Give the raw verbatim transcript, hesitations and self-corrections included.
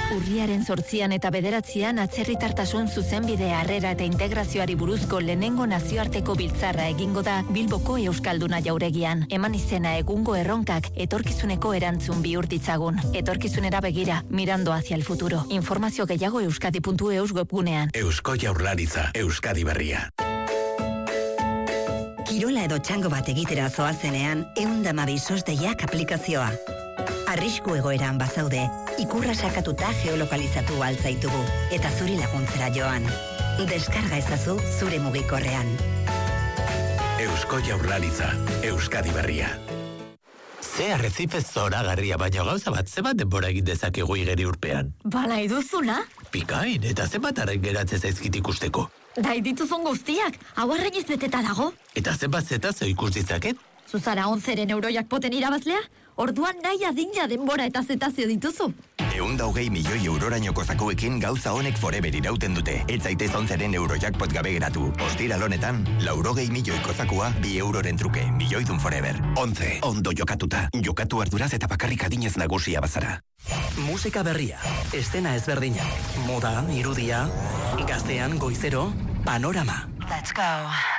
Urriaren zortzian eta bederatzian atzerritartasun zuzenbide harrera eta integrazioari buruzko lehenengo nazioarteko biltzarra egingo da Bilboko Euskalduna jauregian. Eman izena egungo erronkak etorkizuneko erantzun bihur ditzagun. Etorkizunera begira, mirando hacia el futuro. Informazio gehiago euskadi puntu eus webgunean. Eusko Jaurlaritza, Euskadi Berria. Kirola edo txango bat egitera zoazenean, eundamabi sosdeiak aplikazioa. Arrisku egoeran bazaude, ikurra sakatuta geolokalizatu altzaitugu, eta zuri laguntzera joan. Deskarga ezazu zure mugikorrean. Eusko Jaurlaritza, Euskadi Berria. Ze arrezife zoragarria, baina gauza bat, zebat denbora egin dezakegu igeri urpean? Bala iduzula? Pikain, eta zebat arren geratzen zaizkit ikusteko. Dai dituzun guztiak, hau arregiz beteta dago. Eta zenbat zeta zo ikus ditzaket? Zuzara onzeren euroiak poten irabazlea? Orduan nahi adina denbora eta zetazio dituzu. Eunda hogei milioi eurorainoko zakuekin gauza honek forever irauten dute. Ez zaitez onzeren eurojackpot gabe geratu. Ostira lonetan, laurogei milioiko zakua bi euroren truke. Milioidun forever. Onze, ondo jokatuta. Jokatu arduraz eta bakarrik adinez nagusia bazara. Musika berria, estena ezberdina, moda, irudia, gaztean, goizero, panorama. Let's go.